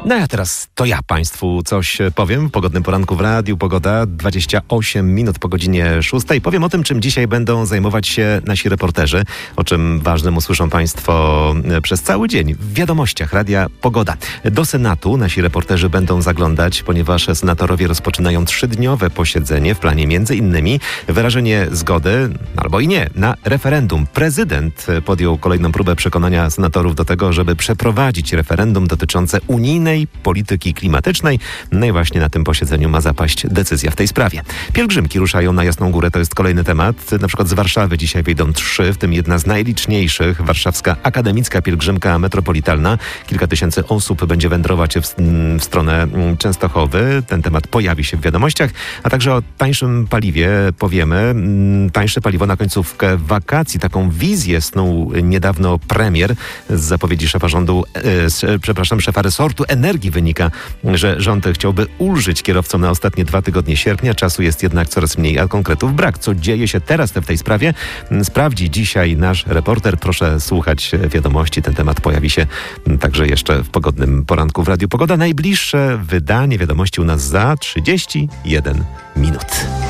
No a teraz to ja Państwu coś powiem. W pogodnym poranku w Radiu Pogoda, 28 minut po godzinie 6. Powiem o tym, czym dzisiaj będą zajmować się nasi reporterzy, o czym ważnym usłyszą Państwo przez cały dzień w wiadomościach Radia Pogoda. Do Senatu nasi reporterzy będą zaglądać, ponieważ senatorowie rozpoczynają 3-dniowe posiedzenie w planie między innymi wyrażenie zgody, albo i nie, na referendum. Prezydent podjął kolejną próbę przekonania senatorów do tego, żeby przeprowadzić referendum dotyczące unijnej polityki klimatycznej. No i właśnie na tym posiedzeniu ma zapaść decyzja w tej sprawie. Pielgrzymki ruszają na Jasną Górę, to jest kolejny temat. Na przykład z Warszawy dzisiaj wyjdą 3, w tym jedna z najliczniejszych, warszawska akademicka pielgrzymka metropolitalna. Kilka tysięcy osób będzie wędrować w stronę Częstochowy. Ten temat pojawi się w wiadomościach, a także o tańszym paliwie powiemy. Tańsze paliwo na końcówkę wakacji. Taką wizję snuł niedawno premier. Z zapowiedzi szefa rządu, szefa resortu energii wynika, że rząd chciałby ulżyć kierowcom na ostatnie 2 tygodnie sierpnia. Czasu jest jednak coraz mniej, a konkretów brak. Co dzieje się teraz w tej sprawie? Sprawdzi dzisiaj nasz reporter. Proszę słuchać wiadomości. Ten temat pojawi się także jeszcze w pogodnym poranku w Radiu Pogoda. Najbliższe wydanie wiadomości u nas za 31 minut.